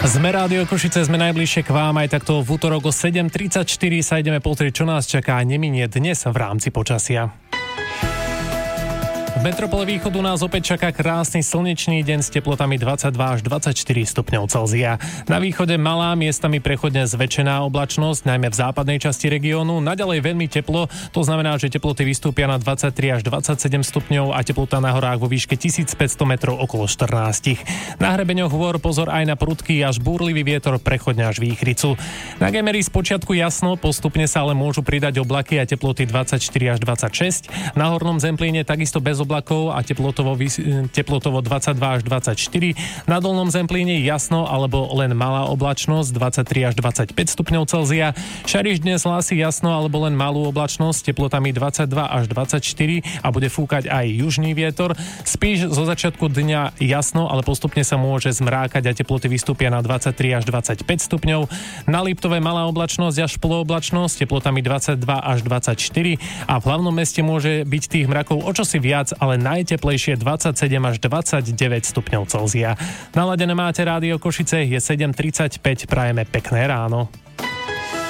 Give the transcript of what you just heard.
Sme Rádio Košice, sme najbližšie k vám, aj takto v útorok o 7.34 sa ideme pozrieť, čo nás čaká a neminie dnes v rámci počasia. V metropole východu nás opäť čaká krásny slnečný deň s teplotami 22 až 24 stupňov Celzia. Na východe malá, miestami prechodne zväčšená oblačnosť, najmä v západnej časti regiónu. Naďalej veľmi teplo, to znamená, že teploty vystúpia na 23 až 27 stupňov a teplota na horách vo výške 1500 metrov okolo 14. Na hrebeňoch hôr pozor aj na prudký až búrlivý vietor, prechodne až výchricu. Na Gemery spočiatku jasno, postupne sa ale môžu pridať oblaky a teploty 24 až 26. Na hornom Zemplíne takisto bez oblakov a teplotovo 22 až 24. Na dolnom Zemplíne jasno alebo len malá oblačnosť 23 až 25 stupňov Celzia. Šariš dnes hlási jasno alebo len malú oblačnosť teplotami 22 až 24 a bude fúkať aj južný vietor. Spíš zo začiatku dňa jasno, ale postupne sa môže zmrákať a teploty vystúpia na 23 až 25 stupňov. Na Liptove malá oblačnosť až polooblačnosť teplotami 22 až 24 a v hlavnom meste môže byť tých mrakov o čosi viac, ale najteplejšie 27 až 29 stupňov Celzia. Naladené máte Rádio Košice, je 7.35, prajeme pekné ráno.